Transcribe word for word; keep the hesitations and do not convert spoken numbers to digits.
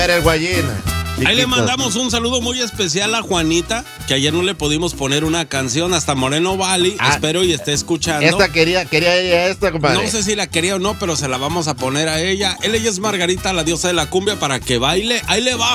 Eres guayina. Ahí le mandamos un saludo muy especial a Juanita, que ayer no le pudimos poner una canción hasta Moreno Valley. Ah, espero y esté escuchando. Esta quería, quería ella esta, compadre. No sé si la quería o no, pero se la vamos a poner a ella. Ella es Margarita, la diosa de la cumbia, para que baile. Ahí le va.